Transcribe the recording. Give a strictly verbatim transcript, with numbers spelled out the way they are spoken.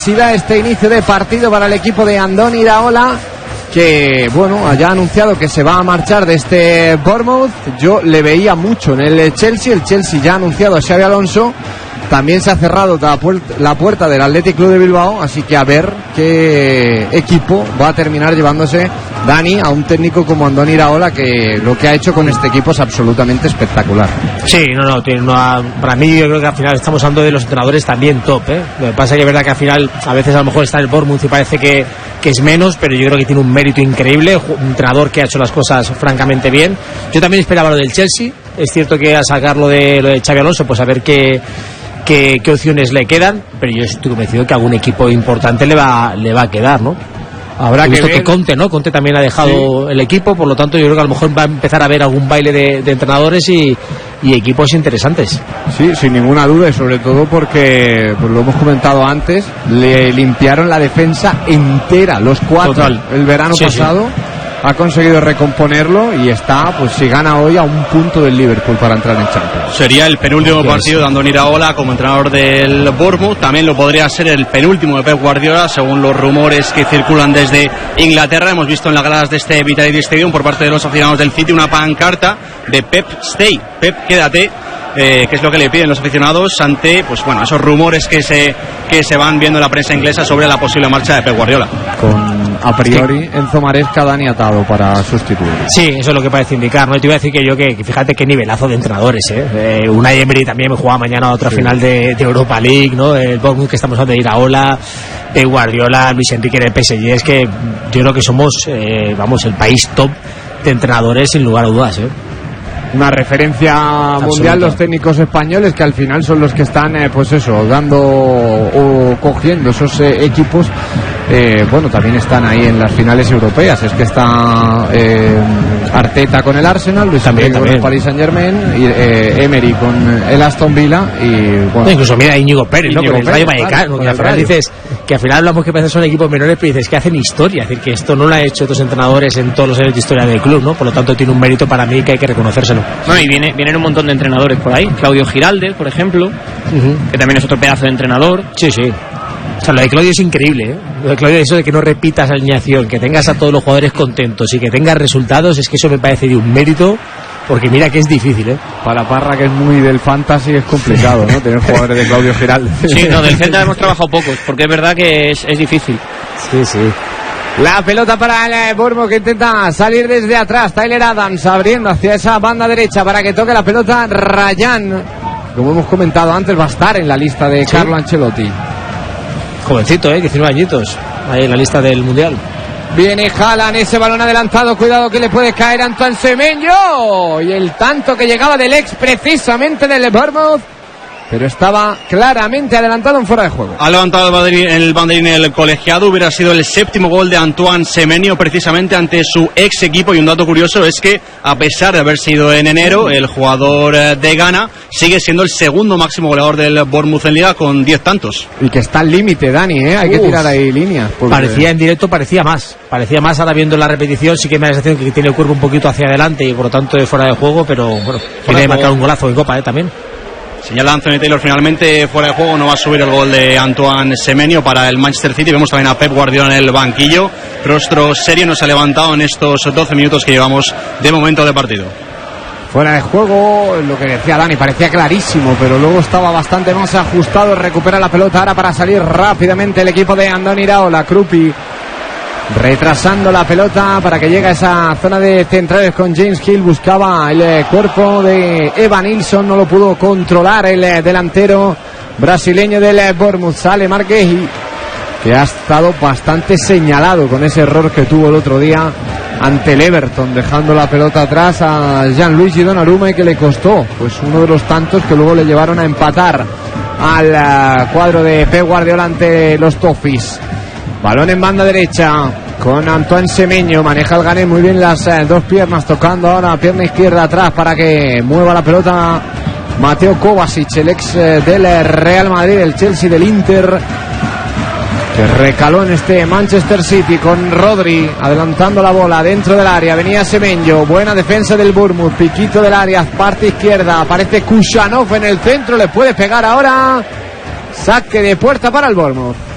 Da este inicio de partido para el equipo de Andoni Iraola, que bueno, haya anunciado que se va a marchar de este Bournemouth. Yo le veía mucho en el Chelsea. El Chelsea ya ha anunciado a Xabi Alonso. También se ha cerrado la puerta, la puerta del Athletic Club de Bilbao, así que a ver qué equipo va a terminar llevándose Dani a un técnico como Andoni Iraola, que lo que ha hecho con este equipo es absolutamente espectacular. Sí, no, no, tiene una, para mí yo creo que al final estamos hablando de los entrenadores también top, ¿eh? Lo que pasa es que es verdad que al final a veces a lo mejor está el Bournemouth y parece que, que es menos, pero yo creo que tiene un mérito increíble, un entrenador que ha hecho las cosas francamente bien. Yo también esperaba lo del Chelsea, es cierto que a sacar lo de, lo de Xabi Alonso, pues a ver qué Qué, qué opciones le quedan, pero yo estoy convencido que algún equipo importante le va, le va a quedar, ¿no? Habrá He que visto ver. que Conte, ¿no? Conte también ha dejado sí. el equipo, por lo tanto yo creo que a lo mejor va a empezar a ver algún baile de, de entrenadores y, y equipos interesantes. Sí, sin ninguna duda, y sobre todo porque, pues lo hemos comentado antes, le limpiaron la defensa entera, los cuatro, Total. el verano sí, pasado. Sí. Ha conseguido recomponerlo y está, pues si gana hoy, a un punto del Liverpool para entrar en Champions. Sería el penúltimo partido de Andoni Iraola como entrenador del Bournemouth. También lo podría ser el penúltimo de Pep Guardiola, según los rumores que circulan desde Inglaterra. Hemos visto en las gradas de este Vitality Stadium por parte de los aficionados del City una pancarta de Pep Stay, Pep quédate, eh, que es lo que le piden los aficionados ante, pues bueno, esos rumores que se que se van viendo en la prensa inglesa sobre la posible marcha de Pep Guardiola. Con a priori Enzo Maresca, Dani atado para sustituir. Sí, eso es lo que parece indicar, ¿no? Y te iba a decir que yo que, que fíjate qué nivelazo de entrenadores, ¿eh? eh Unai Emery también me juega mañana otra sí. final de, de Europa League, ¿no? El Bournemouth que estamos hablando de Iraola, de Guardiola, Luis Enrique en el P S G. Es que yo creo que somos, eh, vamos, el país top de entrenadores sin lugar a dudas, ¿eh? Una referencia mundial. Absoluta. Los técnicos españoles, que al final son los que están, eh, pues eso, dando o cogiendo esos eh, equipos. Eh, bueno, también están ahí en las finales europeas. Es que está eh, Arteta con el Arsenal, Luis también, también. con el Paris Saint Germain, y eh, Emery con el Aston Villa y bueno, no, incluso mira Íñigo Pérez, Íñigo ¿no? con el Rayo Vallecano, que al final dices que al final hablamos que son equipos menores, pero dices que hacen historia, es decir, que esto no lo han hecho otros entrenadores en todos los años de historia del club, ¿no? Por lo tanto tiene un mérito para mí que hay que reconocérselo. No, y viene, vienen un montón de entrenadores por ahí, Claudio Giraldes, por ejemplo, uh-huh. que también es otro pedazo de entrenador. Sí, sí. O sea, lo de Claudio es increíble, ¿eh? Lo de Claudio, eso de que no repitas alineación, que tengas a todos los jugadores contentos y que tengas resultados, es que eso me parece de un mérito, porque mira que es difícil, ¿eh? Para Parra, que es muy del fantasy, es complicado, ¿no? Tener jugadores de Claudio Giraldes. Sí, no, del Celta hemos trabajado pocos, porque es verdad que es, es difícil. Sí, sí. La pelota para el Bournemouth, que intenta salir desde atrás. Tyler Adams abriendo hacia esa banda derecha para que toque la pelota Ryan. Como hemos comentado antes, va a estar en la lista de ¿Sí? Carlo Ancelotti. Jovencito, ¿eh? diecinueve añitos. Ahí en la lista del Mundial. Viene Haaland, ese balón adelantado. Cuidado que le puede caer a Antoine Semenyo. Y el tanto que llegaba del ex precisamente del Bournemouth, pero estaba claramente adelantado en fuera de juego. Ha levantado el banderín, el banderín el colegiado. Hubiera sido el séptimo gol de Antoine Semenyo precisamente ante su ex equipo. Y un dato curioso es que, a pesar de haber sido en enero, el jugador de Ghana sigue siendo el segundo máximo goleador del Bournemouth en Liga con diez tantos. Y que está al límite, Dani, ¿eh? Hay Uf, que tirar ahí líneas. Porque... Parecía en directo, parecía más. Parecía más, ahora viendo la repetición sí que me da la sensación que tiene el cuerpo un poquito hacia adelante y por lo tanto de fuera de juego, pero bueno, tiene que marcar un golazo en Copa, ¿eh? También. Señala Anthony Taylor, finalmente fuera de juego, no va a subir el gol de Antoine Semenyo para el Manchester City. Vemos también a Pep Guardiola en el banquillo, rostro serio, no se ha levantado en estos doce minutos que llevamos de momento de partido. Fuera de juego, lo que decía Dani, parecía clarísimo, pero luego estaba bastante más ajustado. Recupera la pelota ahora para salir rápidamente el equipo de Andoni Iraola. Krupi retrasando la pelota para que llegue a esa zona de centrales con James Hill. Buscaba el cuerpo de Evan Nilsson, no lo pudo controlar el delantero brasileño del Bournemouth. Sale Marqueji, que ha estado bastante señalado con ese error que tuvo el otro día ante el Everton, dejando la pelota atrás a Gianluigi Donnarumma, y que le costó pues uno de los tantos que luego le llevaron a empatar al cuadro de Pep Guardiola ante los Toffees. Balón en banda derecha con Antoine Semenyo. Maneja el Gané muy bien las eh, dos piernas, tocando ahora pierna izquierda atrás para que mueva la pelota Mateo Kovacic, el ex eh, del Real Madrid, el Chelsea, del Inter, que recaló en este Manchester City con Rodri adelantando la bola dentro del área. Venía Semenyo, buena defensa del Bournemouth, piquito del área, parte izquierda, aparece Kushanov en el centro, le puede pegar ahora. Saque de puerta para el Bournemouth.